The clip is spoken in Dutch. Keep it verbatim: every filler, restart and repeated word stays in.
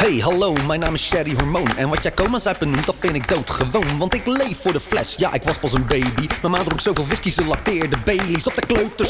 Hey, hallo, mijn naam is Sherry Hormoon. En wat jij coma zuipen noemt, dat vind ik doodgewoon. Want ik leef voor de fles, ja, ik was pas een baby. Mijn ma dronk zoveel whisky, ze lacteerde Baileys op de kleuters